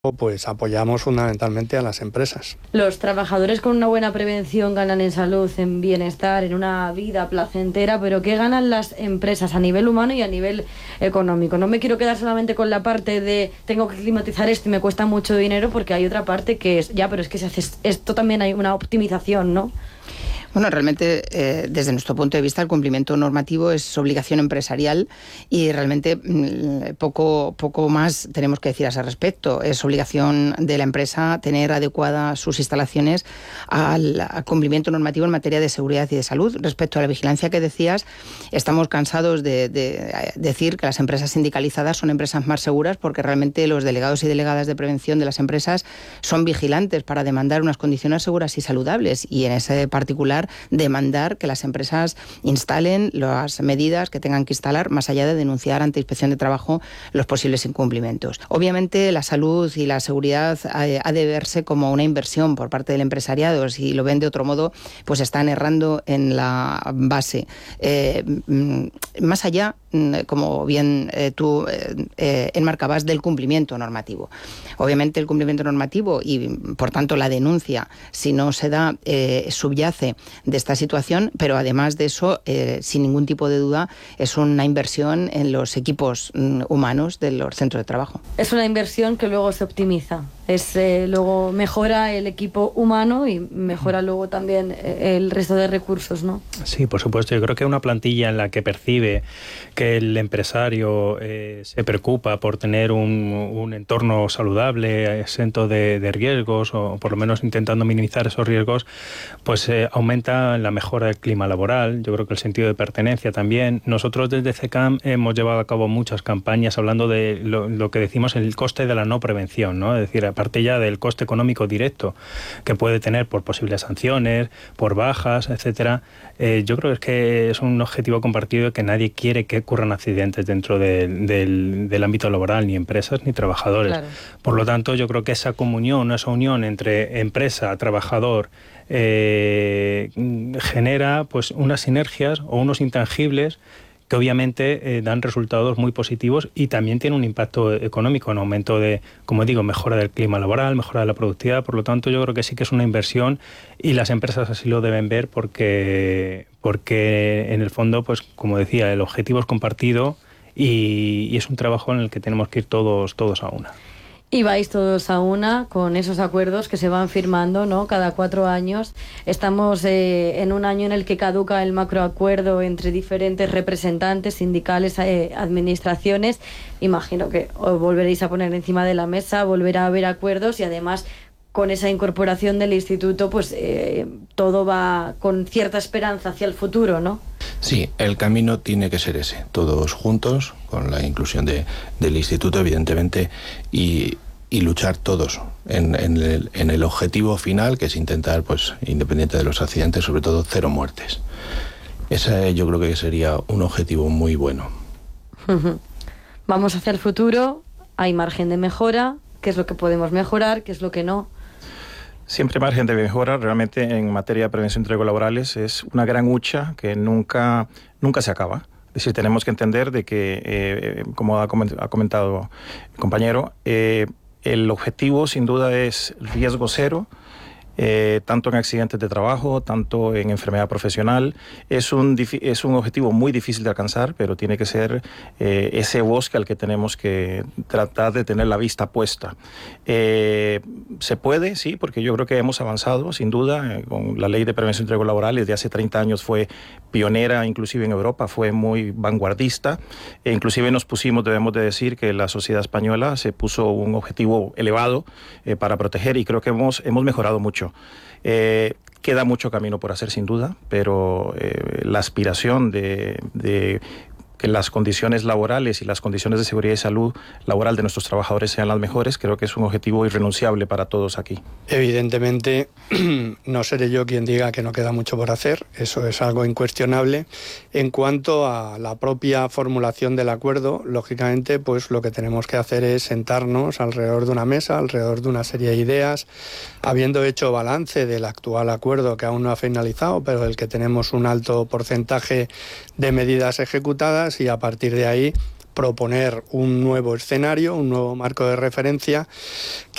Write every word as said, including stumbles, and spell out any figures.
pues apoyamos fundamentalmente a las empresas. Los trabajadores con una buena prevención ganan en salud, en bienestar, en una vida placentera, pero ¿qué ganan las empresas a nivel humano y a nivel económico? No me quiero quedar solamente con la parte de tengo que climatizar esto y me cuesta mucho dinero, porque hay otra parte que es, ya, pero es que se hace esto también hay una optimización, ¿no? Bueno, realmente, eh, desde nuestro punto de vista, el cumplimiento normativo es obligación empresarial y realmente mmm, poco, poco más tenemos que decir a ese respecto. Es obligación de la empresa tener adecuadas sus instalaciones al, al cumplimiento normativo en materia de seguridad y de salud. Respecto a la vigilancia que decías, estamos cansados de, de decir que las empresas sindicalizadas son empresas más seguras, porque realmente los delegados y delegadas de prevención de las empresas son vigilantes para demandar unas condiciones seguras y saludables, y en ese particular demandar que las empresas instalen las medidas que tengan que instalar, más allá de denunciar ante Inspección de Trabajo los posibles incumplimientos. Obviamente la salud y la seguridad ha de verse como una inversión por parte del empresariado. Si lo ven de otro modo, pues están errando en la base. Eh, más allá, como bien eh, tú eh, enmarcabas, del cumplimiento normativo. Obviamente el cumplimiento normativo y, por tanto, la denuncia, si no se da, eh, subyace de esta situación, pero además de eso, eh, sin ningún tipo de duda, es una inversión en los equipos mm, humanos de los centros de trabajo. Es una inversión que luego se optimiza. Es, eh, luego mejora el equipo humano y mejora luego también el resto de recursos, ¿no? Sí, por supuesto. Yo creo que una plantilla en la que percibe que el empresario eh, se preocupa por tener un, un entorno saludable, exento de, de riesgos, o por lo menos intentando minimizar esos riesgos, pues eh, aumenta la mejora del clima laboral. Yo creo que el sentido de pertenencia también. Nosotros desde C E C A M hemos llevado a cabo muchas campañas hablando de lo, lo que decimos el coste de la no prevención, ¿no? Es decir, aparte ya del coste económico directo que puede tener por posibles sanciones, por bajas, etcétera, eh, yo creo que es un objetivo compartido, que nadie quiere que ocurran accidentes dentro de, del, del ámbito laboral, ni empresas ni trabajadores. Claro. Por lo tanto, yo creo que esa comunión, esa unión entre empresa, trabajador, eh, genera pues unas sinergias o unos intangibles que obviamente eh, dan resultados muy positivos, y también tiene un impacto económico en aumento de, como digo, mejora del clima laboral, mejora de la productividad. Por lo tanto, yo creo que sí que es una inversión, y las empresas así lo deben ver, porque, porque en el fondo, pues como decía, el objetivo es compartido, y, y es un trabajo en el que tenemos que ir todos, todos a una. Y vais todos a una con esos acuerdos que se van firmando, ¿no? Cada cuatro años. Estamos eh, en un año en el que caduca el macroacuerdo entre diferentes representantes sindicales, eh, administraciones. Imagino que os volveréis a poner encima de la mesa, volverá a haber acuerdos, y además con esa incorporación del instituto, pues eh, todo va con cierta esperanza hacia el futuro, ¿no? Sí, el camino tiene que ser ese, todos juntos, con la inclusión de, del instituto, evidentemente, y, y luchar todos en, en, el, en el objetivo final, que es intentar, pues, independiente de los accidentes, sobre todo cero muertes. Ese yo creo que sería un objetivo muy bueno. Vamos hacia el futuro, hay margen de mejora. ¿Qué es lo que podemos mejorar? ¿Qué es lo que no? Siempre margen de mejora. Realmente en materia de prevención de riesgos laborales es una gran hucha que nunca, nunca se acaba. Es decir, tenemos que entender de que, eh, como ha comentado el compañero, eh, el objetivo sin duda es riesgo cero. Eh, tanto en accidentes de trabajo, tanto en enfermedad profesional. Es un, es un objetivo muy difícil de alcanzar, pero tiene que ser eh, ese bosque al que tenemos que tratar de tener la vista puesta. Eh, se puede, sí, porque yo creo que hemos avanzado, sin duda, eh, con la Ley de Prevención de Riesgos Laborales. De hace treinta años fue pionera, inclusive en Europa, fue muy vanguardista. E inclusive nos pusimos, debemos de decir, que la sociedad española se puso un objetivo elevado eh, para proteger, y creo que hemos, hemos mejorado mucho. Eh, queda mucho camino por hacer, sin duda, pero eh, la aspiración de, de que las condiciones laborales y las condiciones de seguridad y salud laboral de nuestros trabajadores sean las mejores, creo que es un objetivo irrenunciable para todos aquí. Evidentemente, no seré yo quien diga que no queda mucho por hacer, eso es algo incuestionable. En cuanto a la propia formulación del acuerdo, lógicamente, pues lo que tenemos que hacer es sentarnos alrededor de una mesa, alrededor de una serie de ideas, habiendo hecho balance del actual acuerdo, que aún no ha finalizado, pero del que tenemos un alto porcentaje de medidas ejecutadas, y a partir de ahí proponer un nuevo escenario, un nuevo marco de referencia